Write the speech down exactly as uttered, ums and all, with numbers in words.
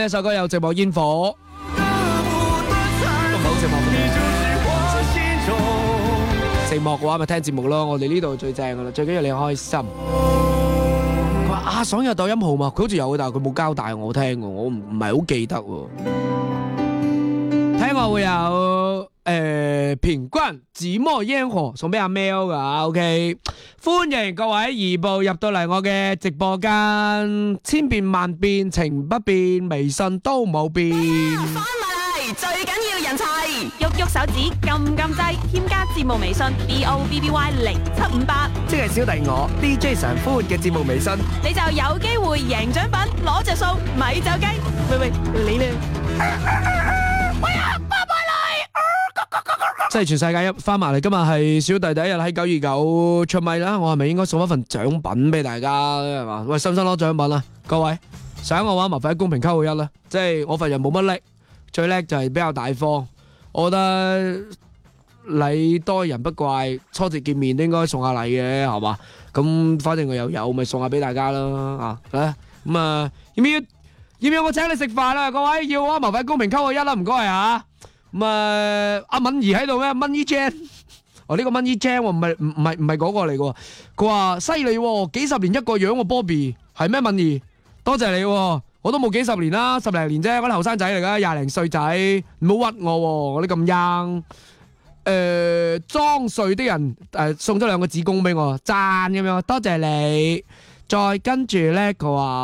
一首歌有寂寞煙火，都唔好寂寞。寂寞嘅話咪聽節目咯，我哋呢度最正噶啦，最緊要你開心。佢話阿爽有抖音號嘛？佢好似有嘅，但係佢冇交代我聽喎，我唔唔係好記得喎。聽我會有誒平均寂寞煙火送俾阿 Mel 噶 ，OK， 歡迎各位移步入到嚟我嘅直播間，千變萬變情不變，微信都冇變。 翻嚟最緊要人齊，喐喐手指，撳撳掣，添加節目微信 B O B B Y 零七五八， 即係小弟我 D J 常歡嘅節目微信， 你就有機會贏獎品，攞着數，咪走雞。喂喂，你咧？ 即係全世界一翻埋嚟，今日係小弟第一日喺九二九出咪啦，我係咪應該送一份獎品俾大家係嘛？喂，使唔使攞獎品啊？各位想嘅話，麻煩喺公屏扣號一啦。即係我份人冇乜叻，最叻就係比較大方。我覺得禮多人不怪，初次見面都應該送下禮嘅，係嘛？咁反正我又有，咪送下俾大家啦啊！咁啊，要唔要？要唔要我請你食飯啊？各位要啊，麻煩喺公屏扣號一啦，唔該啊！咁啊，阿敏儀喺度咩？Money Jam， 哦呢個 Money Jam 唔係唔唔係唔係嗰個嚟嘅。佢話犀利，幾十年一個樣喎 ，Bobby 係咩？敏儀，多謝你，我都冇幾十年啦，十零年啫，我啲後生仔嚟噶，廿零歲仔，唔好屈我，我啲咁 young。誒，裝睡的人誒送咗兩個子宮俾我，讚咁樣，多謝你。再跟住咧，佢話。